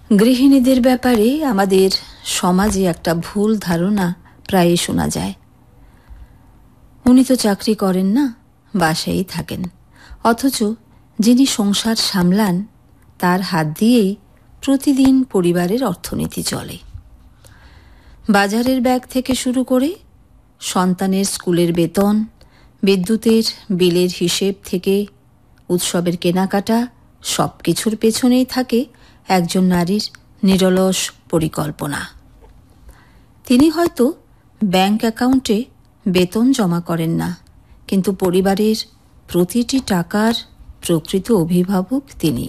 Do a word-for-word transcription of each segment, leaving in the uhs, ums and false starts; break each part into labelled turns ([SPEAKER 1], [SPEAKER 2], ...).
[SPEAKER 1] গৃহিণীদের ব্যাপারে আমাদের সমাজে একটা ভুল ধারণা প্রায়ই শোনা যায়। উনি তো চাকরি করেন না, বাসায়ই থাকেন, অথচ যিনি সংসার সামলান তার হাত দিয়েই প্রতিদিন পরিবারের অর্থনীতি চলে। বাজারের ব্যাগ থেকে শুরু করে সন্তানের স্কুলের বেতন, বিদ্যুতের বিলের হিসেব থেকে উৎসবের কেনাকাটা, সব কিছুর পেছনেই থাকে একজন নারীর নিরলস পরিকল্পনা। তিনি হয়তো ব্যাংক অ্যাকাউন্টে বেতন জমা করেন না, কিন্তু পরিবারের প্রতিটি টাকার প্রকৃত অভিভাবক তিনি।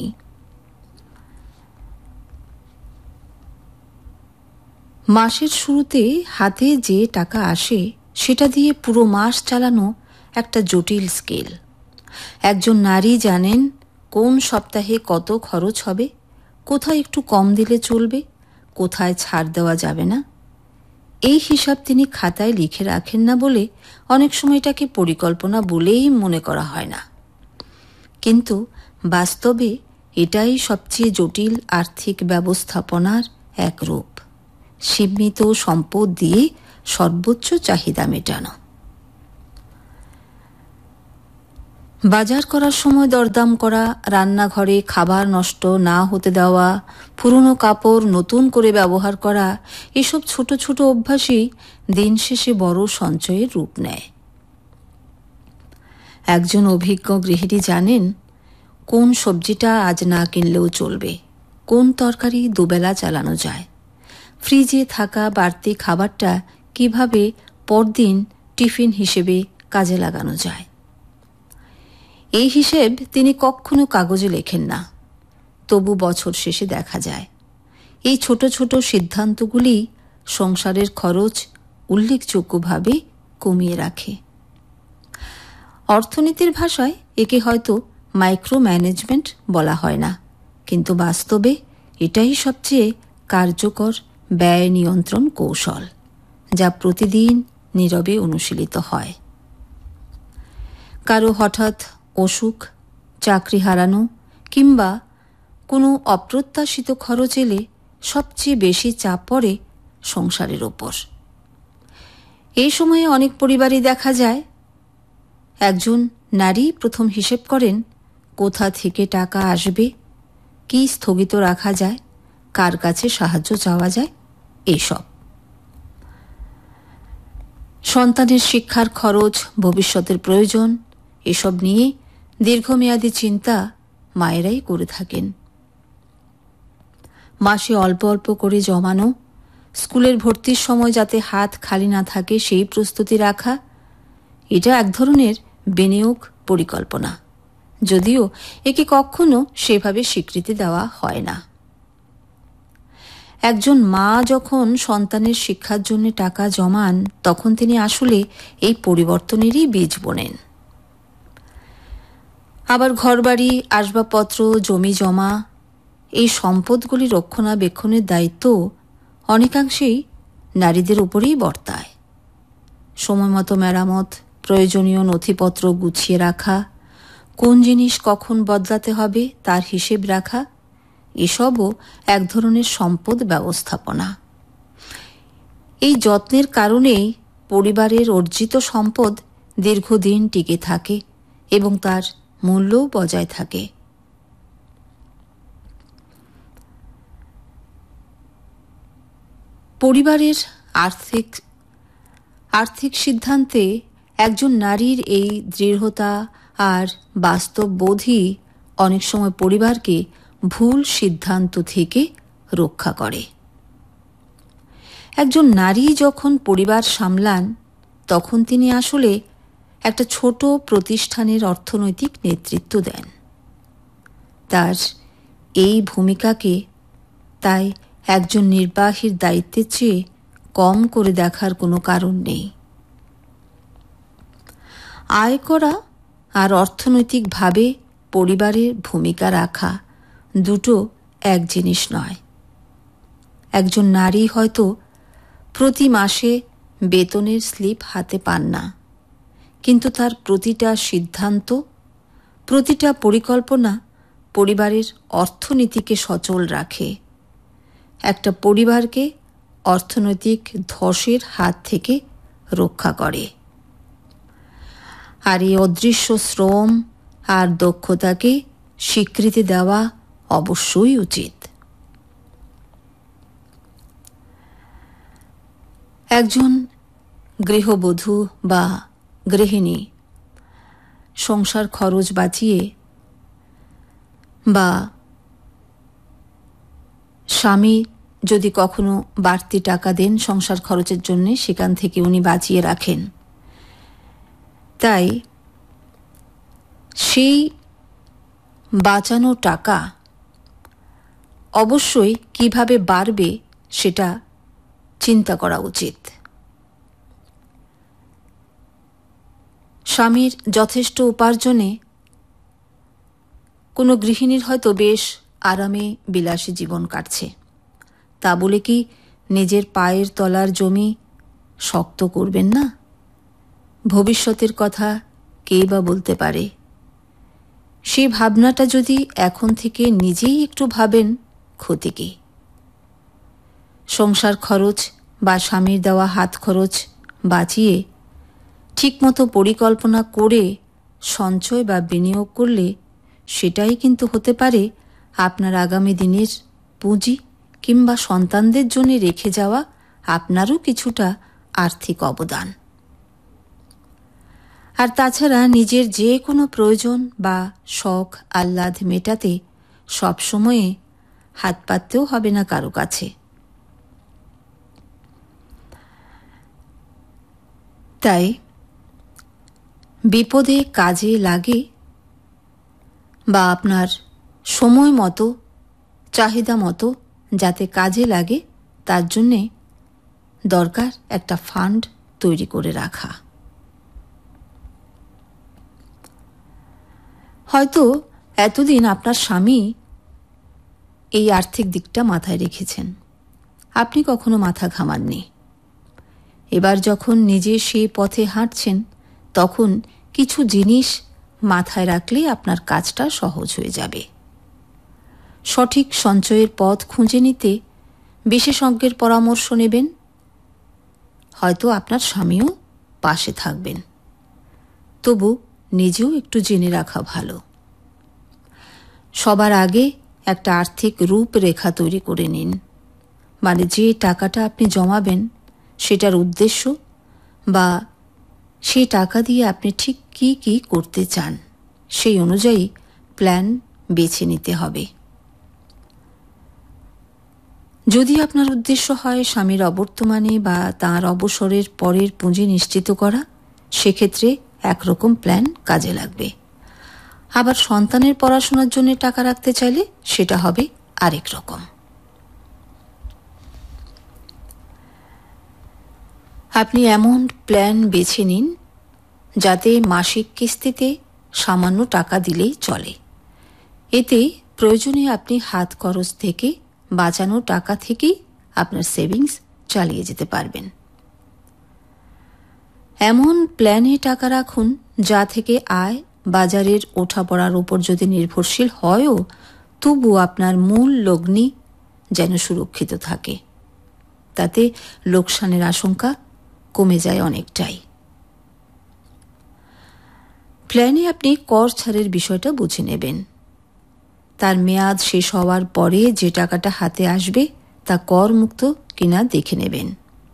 [SPEAKER 1] মাসের শুরুতে হাতে যে টাকা আসে সেটা দিয়ে পুরো মাস চালানো একটা জটিল স্কেল। একজন নারী জানেন কোন সপ্তাহে কত খরচ হবে, কোথায় একটু কম দিলে চলবে, কোথায় ছাড় দেওয়া যাবে না। এই হিসাব তিনি খাতায় লিখে রাখেন না বলে অনেক সময় এটাকে পরিকল্পনা বলেই মনে করা হয় না, কিন্তু বাস্তবে এটাই সবচেয়ে জটিল আর্থিক ব্যবস্থাপনার এক রূপ। সীমিত সম্পদ দিয়ে সর্বোচ্চ চাহিদা মেটানো। বাজার করার সময় দরদাম করা, রান্নাঘরে খাবার নষ্ট না হতে দেওয়া, পুরনো কাপড় নতুন করে ব্যবহার করা, এসব ছোট ছোট অভ্যাসই দিন শেষে বড় সঞ্চয়ের রূপ নেয়। একজন অভিজ্ঞ গৃহিণী জানেন কোন সবজিটা আজ না কিনলেও চলবে, কোন তরকারি দুবেলা চালানো যায়, ফ্রিজে থাকা বাড়তি খাবারটা কিভাবে পরদিন টিফিন হিসেবে কাজে লাগানো যায়। এই হিসেব তিনি কখনো কাগজে লেখেন না, তবু বছর শেষে দেখা যায় এই ছোট ছোট সিদ্ধান্তগুলি সংসারের খরচ উল্লেখযোগ্যভাবে কমিয়ে রাখে। অর্থনীতির ভাষায় একে হয়তো মাইক্রো ম্যানেজমেন্ট বলা হয় না, কিন্তু বাস্তবে এটাই সবচেয়ে কার্যকর ব্যয় নিয়ন্ত্রণ কৌশল, যা প্রতিদিন নীরবে অনুশীলিত হয়। কারো হঠাৎ অসুখ, চাকরি হারানো কিংবা কোনো অপ্রত্যাশিত খরচ এলে সবচেয়ে বেশি চাপ পড়ে সংসারের ওপর। এই সময়ে অনেক পরিবারই দেখা যায় একজন নারী প্রথম হিসেব করেন কোথা থেকে টাকা আসবে, কি স্থগিত রাখা যায়, কার কাছে সাহায্য চাওয়া যায়, এইসব। সন্তানের শিক্ষার খরচ, ভবিষ্যতের প্রয়োজন, এসব নিয়ে দীর্ঘমেয়াদী চিন্তা মায়েরাই করে থাকেন। মাসে অল্প অল্প করে জমানো, স্কুলের ভর্তির সময় যাতে হাত খালি না থাকে সেই প্রস্তুতি রাখা, এটা এক ধরনের বিনিয়োগ পরিকল্পনা, যদিও একে কখনো সেভাবে স্বীকৃতি দেওয়া হয় না। একজন মা যখন সন্তানের শিক্ষার জন্য টাকা জমান, তখন তিনি আসলে এই পরিবর্তনেরই বীজ বোনেন। আবার ঘরবাড়ি, আসবাবপত্র, জমি জমা, এই সম্পদগুলি রক্ষণাবেক্ষণের দায়িত্ব অনেকাংশেই নারীদের উপরেই বর্তায়। সময়মতো মেরামত, প্রয়োজনীয় নথিপত্র গুছিয়ে রাখা, কোন জিনিস কখন বদলাতে হবে তার হিসেব রাখা, এসবও এক ধরনের সম্পদ ব্যবস্থাপনা। এই যত্নের কারণেই পরিবারের অর্জিত সম্পদ দীর্ঘদিন টিকে থাকে এবং তার মূল্যও বজায় থাকে। পরিবারের আর্থিক আর্থিক সিদ্ধান্তে একজন নারীর এই দৃঢ়তা আর বাস্তব বোধই অনেক সময় পরিবারকে ভুল সিদ্ধান্ত থেকে রক্ষা করে। একজন নারী যখন পরিবার সামলান, তখন তিনি আসলে একটা ছোট প্রতিষ্ঠানের অর্থনৈতিক নেতৃত্ব দেন। তার এই ভূমিকাকে তাই একজন নির্বাহীর দায়িত্বের চেয়ে কম করে দেখার কোনো কারণ নেই। আয় করা আর অর্থনৈতিকভাবে পরিবারের ভূমিকা রাখা দুটো এক জিনিস নয়। একজন নারী হয়তো প্রতি মাসে বেতনের স্লিপ হাতে পান না, কিন্তু তার প্রতিটা সিদ্ধান্ত, প্রতিটা পরিকল্পনা পরিবারের অর্থনীতিকে সচল রাখে, একটা পরিবারকে অর্থনৈতিক ধসের হাত থেকে রক্ষা করে। আর এই অদৃশ্য শ্রম আর দক্ষতাকে স্বীকৃতি দেওয়া অবশ্যই উচিত। একজন গৃহবধূ বা গৃহিণী সংসার খরচ বাঁচিয়ে বা স্বামী যদি কখনো বাড়তি টাকা দেন সংসার খরচের জন্য, সেখান থেকে উনি বাঁচিয়ে রাখেন। তাই সেই বাঁচানো টাকা অবশ্যই কিভাবে বাড়বে সেটা চিন্তা করা উচিত। স্বামীর যথেষ্ট উপার্জনে কোনো গৃহিণীর হয়তো বেশ আরামে বিলাসী জীবন কাটছে, তা বলে কি নিজের পায়ের তলার জমি শক্ত করবেন না? ভবিষ্যতের কথা কে বা বলতে পারে? সেই ভাবনাটা যদি এখন থেকে নিজেই একটু ভাবেন, ক্ষতি কি? সংসার খরচ বা স্বামীর দেওয়া হাত খরচ বাঁচিয়ে ঠিকমতো পরিকল্পনা করে সঞ্চয় বা বিনিয়োগ করলে সেটাই কিন্তু হতে পারে আপনার আগামী দিনের পুঁজি, কিংবা সন্তানদের জন্য রেখে যাওয়া আপনারও কিছুটা আর্থিক অবদান। আর তাছাড়া নিজের যে কোনো প্রয়োজন বা শখ আহ্লাদ মেটাতে সবসময়ে হাত পাততেও হবে না কারো কাছে। তাই বিপদে কাজে লাগে বা আপনার সময় মতো চাহিদা মতো যাতে কাজে লাগে, তার জন্যে দরকার একটা ফান্ড তৈরি করে রাখা। হয়তো এতদিন আপনার স্বামী এই আর্থিক দিকটা মাথায় রেখেছেন, আপনি কখনো মাথা ঘামাননি। এবার যখন নিজে সেই পথে হাঁটছেন, তখন কিছু জিনিস মাথায় রাখলে আপনার কাজটা সহজ হয়ে যাবে। সঠিক সঞ্চয়ের পথ খুঁজে নিতে বিশেষজ্ঞের পরামর্শ নেবেন। হয়তো আপনার স্বামীও পাশে থাকবেন, তবু নিজেও একটু জেনে রাখা ভালো। সবার আগে একটা আর্থিক রূপরেখা তৈরি করে নিন, মানে যে টাকাটা আপনি জমাবেন সেটার উদ্দেশ্য বা সেই টাকা দিয়ে আপনি ঠিক কি কি করতে চান, সেই অনুযায়ী প্ল্যান বেছে নিতে হবে। যদি আপনার উদ্দেশ্য হয় স্বামীর অবর্তমানে বা তাঁর অবসরের পরের পুঁজি নিশ্চিত করা, সেক্ষেত্রে একরকম প্ল্যান কাজে লাগবে। আবার সন্তানের পড়াশোনার জন্য টাকা রাখতে চাইলে সেটা হবে আরেক রকম। আপনি এমন প্ল্যান বেছে নিন যাতে মাসিক কিস্তিতে সামান্য টাকা দিলেই চলে। এতে প্রয়োজনে আপনি হাত খরচ থেকে বাঁচানো টাকা থেকেই আপনার সেভিংস চালিয়ে যেতে পারবেন। এমন প্ল্যানে টাকা রাখুন যা থেকে আয় বাজারের ওঠাপড়ার উপর যদি নির্ভরশীল হয়ও, তবু আপনার মূল লগ্নি যেন সুরক্ষিত থাকে। তাতে লোকসানের আশঙ্কা কমে যায় অনেকটাই। প্ল্যানে আপনি কর ছাড়ের বিষয়টা বুঝে নেবেন। তার মেয়াদ শেষ হওয়ার পরে যে টাকাটা হাতে আসবে তা কর মুক্ত কিনা দেখে নেবেন।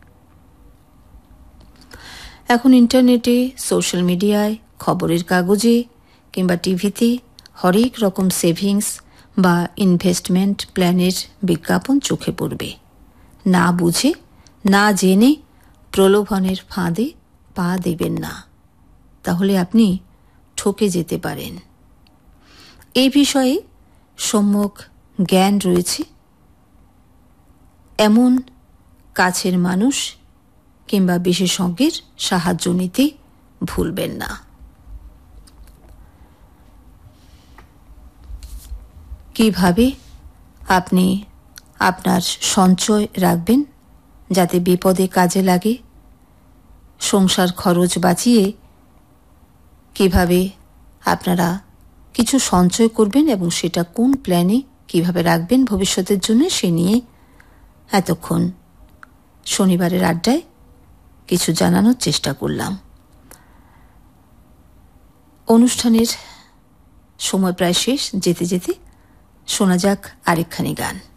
[SPEAKER 1] এখন ইন্টারনেটে, সোশ্যাল মিডিয়ায়, খবরের কাগজে কিংবা টিভিতে হরেক রকম সেভিংস বা ইনভেস্টমেন্ট প্ল্যানের বিজ্ঞাপন চোখে পড়বে। না বুঝে না জেনে প্রলোভনের ফাঁদে পা দেবেন না, তাহলে আপনি ঠকে যেতে পারেন। এই বিষয়ে সম্যক জ্ঞান রয়েছে এমন কাছের মানুষ কিংবা বিশেষজ্ঞের সাহায্য নিতে ভুলবেন না। কিভাবে আপনি আপনার সঞ্চয় রাখবেন যাতে বিপদে কাজে লাগে, সংসার খরচ বাঁচিয়ে কিভাবে আপনারা কিছু সঞ্চয় করবেন এবং সেটা কোন প্ল্যানে কিভাবে রাখবেন ভবিষ্যতের জন্য, সে নিয়ে এতক্ষণ শনিবারের আড্ডায় কিছু জানানোর চেষ্টা করলাম। অনুষ্ঠানের সময় প্রায় শেষ। যেতে যেতে শোনা যাক আরেকখানি গান।